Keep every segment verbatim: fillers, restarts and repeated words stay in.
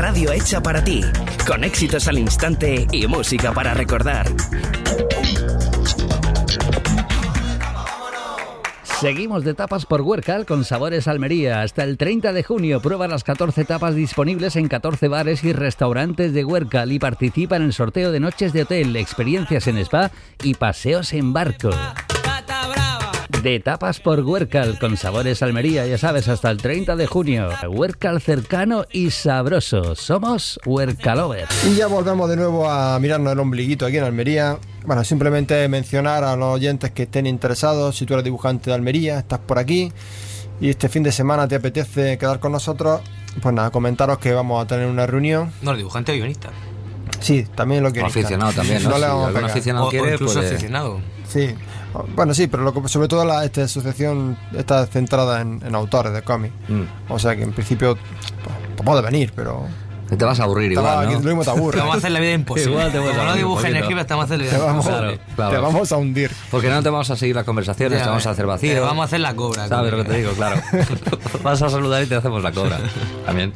radio hecha para ti, con éxitos al instante y música para recordar. Seguimos de tapas por Huércal con Sabores Almería. Hasta el treinta de junio prueba las catorce tapas disponibles en catorce bares y restaurantes de Huércal y participa en el sorteo de noches de hotel, experiencias en spa y paseos en barco. De tapas por Huércal con Sabores Almería, ya sabes, hasta el treinta de junio. Huércal cercano y sabroso. Somos Huércalovers. Y ya volvemos de nuevo a mirarnos el ombliguito aquí en Almería. Bueno, simplemente mencionar a los oyentes que estén interesados, si tú eres dibujante de Almería, estás por aquí y este fin de semana te apetece quedar con nosotros, pues nada, comentaros que vamos a tener una reunión. No, el dibujante o guionista. Sí, también lo guionista. O aficionado también, ¿no? No si le vamos a pegar. aficionado o, quiere, o incluso puede... aficionado. Sí, bueno, sí, pero lo que, sobre todo la, esta asociación está centrada en, en autores de cómics. Mm. O sea que en principio pues, puede venir, pero... Te vas a aburrir igual, va, ¿no? Lo mismo te aburre. Te vamos a hacer la vida imposible. Igual te Como no dibujes ni escribes, te vamos a hacer la vida te vamos, imposible. Claro, claro. Te vamos a hundir. Porque no te vamos a seguir las conversaciones, Ya, te vamos a hacer vacío. Te vamos a hacer la cobra. ¿Sabes lo que te digo? Claro. Vas a saludar y te hacemos la cobra. También.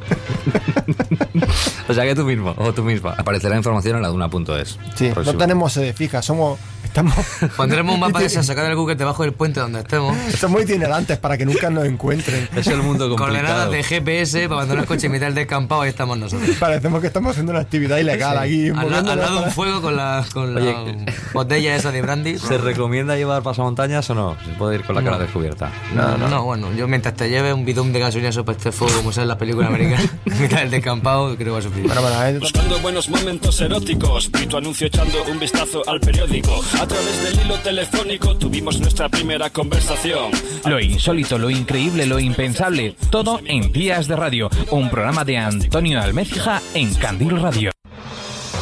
O sea que tú mismo, o tú misma. Aparecerá información en la duna punto es. Sí, próximo. No tenemos sede fija, somos... Estamos... Pondremos un mapa que se ha sacado del Google debajo del puente donde estemos. Somos itinerantes para que nunca nos encuentren. Es el mundo complicado. Coordenadas de G P S para abandonar el coche en mitad del descampado, ahí estamos nosotros. Parecemos que estamos haciendo una actividad ilegal sí. aquí. Al, al lado de un fuego con la, con Oye, la botella esa de brandy. ¿Se recomienda llevar pasamontañas o no? ¿Se puede ir con la cara no. descubierta? No, no, no, bueno, yo mientras te lleve un bidón de gasolina sobre este fuego, como sea en la película americana, en mitad del descampado, creo que va a sufrir. Bueno, bueno, eh. Buscando buenos momentos eróticos, vi tu anuncio echando un vistazo al periódico. A través del hilo telefónico tuvimos nuestra primera conversación. Lo insólito, lo increíble, lo impensable, todo en Días de Radio, un programa de Antonio Almécija en Candil Radio.